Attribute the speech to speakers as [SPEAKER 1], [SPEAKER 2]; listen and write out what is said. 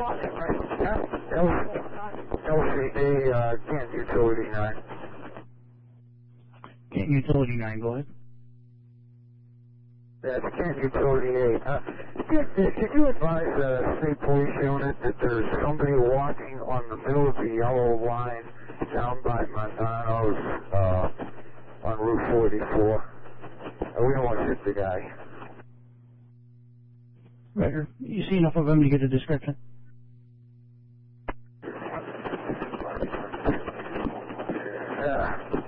[SPEAKER 1] LCD, Kent Utility 9.
[SPEAKER 2] Kent Utility 9, go ahead.
[SPEAKER 1] That's Kent Utility 8. Could you advise the state police unit that there's somebody walking on the middle of the yellow line down by Montano's on Route 44? We don't want to hit the guy.
[SPEAKER 2] Roger. You see enough of him to get a description?
[SPEAKER 1] Yeah.